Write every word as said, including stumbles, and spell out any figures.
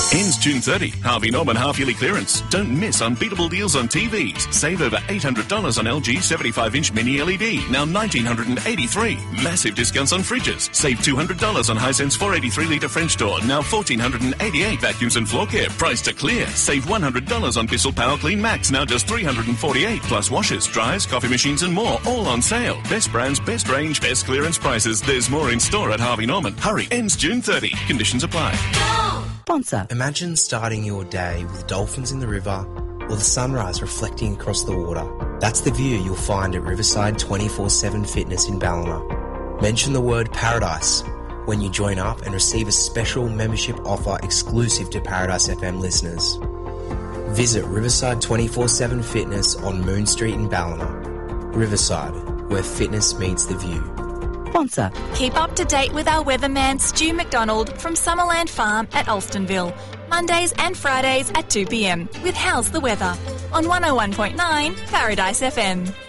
Ends June thirtieth. Harvey Norman half-yearly clearance. Don't miss unbeatable deals on T Vs. Save over eight hundred dollars on L G seventy-five inch mini L E D, now one thousand nine hundred eighty-three dollars. Massive discounts on fridges. Save two hundred dollars on Hisense four eighty-three litre French door, now one thousand four hundred eighty-eight dollars. Vacuums and floor care, price to clear. Save one hundred dollars on Bissell Power Clean Max, now just three hundred forty-eight dollars. Plus washers, dryers, coffee machines and more, all on sale. Best brands, best range, best clearance prices. There's more in store at Harvey Norman. Hurry, ends June thirtieth. Conditions apply. Sponsor. Imagine starting your day with dolphins in the river or the sunrise reflecting across the water. That's the view you'll find at Riverside twenty-four seven Fitness in Ballina. Mention the word paradise when you join up and receive a special membership offer exclusive to Paradise F M listeners. Visit Riverside twenty-four seven Fitness on Moon Street in Ballina. Riverside, where fitness meets the view. Sponsor. Keep up to date with our weatherman Stu McDonald from Summerland Farm at Alstonville. Mondays and Fridays at two p m with How's the Weather on one oh one point nine Paradise F M.